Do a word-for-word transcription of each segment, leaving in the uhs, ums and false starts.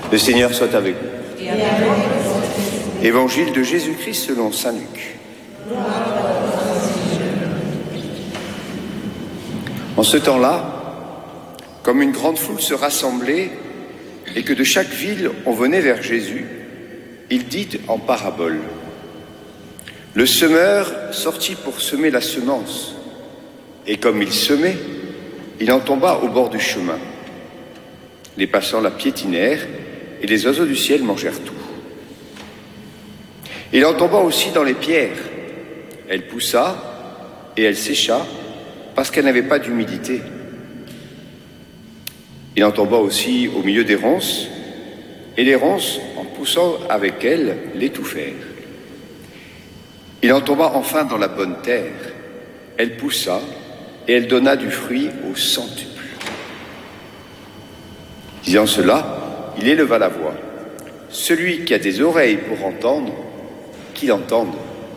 Le Seigneur soit avec vous. Évangile de Jésus-Christ selon saint Luc. En ce temps-là, comme une grande foule se rassemblait et que de chaque ville on venait vers Jésus, il dit en parabole: le semeur sortit pour semer la semence, et comme il semait, il en tomba au bord du chemin. Les passants la piétinèrent, et les oiseaux du ciel mangèrent tout. Il en tomba aussi dans les pierres. Elle poussa, et elle sécha, parce qu'elle n'avait pas d'humidité. Il en tomba aussi au milieu des ronces, et les ronces, en poussant avec elle, l'étouffèrent. Il en tomba enfin dans la bonne terre. Elle poussa, et elle donna du fruit au centuple. Disant cela, il éleva la voix. Celui qui a des oreilles pour entendre, qu'il entende.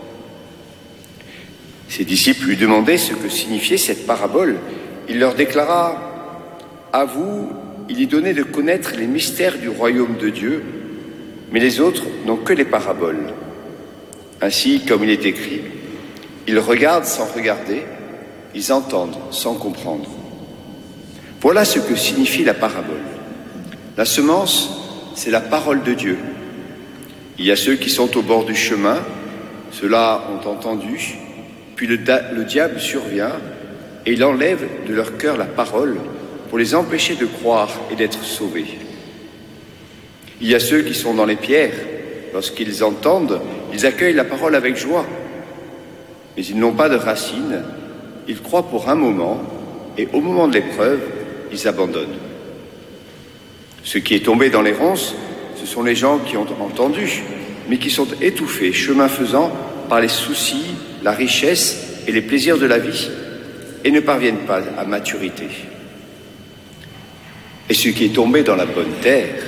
Ses disciples lui demandaient ce que signifiait cette parabole. Il leur déclara: à vous, il est donné de connaître les mystères du royaume de Dieu, mais les autres n'ont que les paraboles. Ainsi, comme il est écrit, ils regardent sans regarder, ils entendent sans comprendre. Voilà ce que signifie la parabole. La semence, c'est la parole de Dieu. Il y a ceux qui sont au bord du chemin, ceux-là ont entendu, puis le, da- le diable survient et il enlève de leur cœur la parole pour les empêcher de croire et d'être sauvés. Il y a ceux qui sont dans les pierres. Lorsqu'ils entendent, ils accueillent la parole avec joie. Mais ils n'ont pas de racines, ils croient pour un moment, et au moment de l'épreuve, ils abandonnent. Ce qui est tombé dans les ronces, ce sont les gens qui ont entendu, mais qui sont étouffés, chemin faisant, par les soucis, la richesse et les plaisirs de la vie, et ne parviennent pas à maturité. Et ce qui est tombé dans la bonne terre,